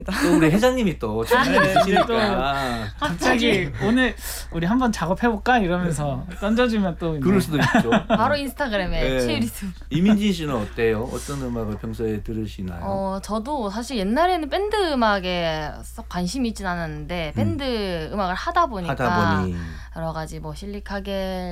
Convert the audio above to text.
또 우리 회장님이 또 준비해 네, 주시니까 갑자기 오늘 우리 한번 작업해볼까 이러면서 던져주면 또 그럴 수도 있죠. 바로 인스타그램에 네. 최유리수. 이민진 씨는 어때요? 어떤 음악을 평소에 들으시나요? 저도 사실 옛날에는 밴드 음악에 썩 관심이 있진 않았는데 밴드 음악을 하다 보니까 하다 보니 여러 가지 뭐 실리카겔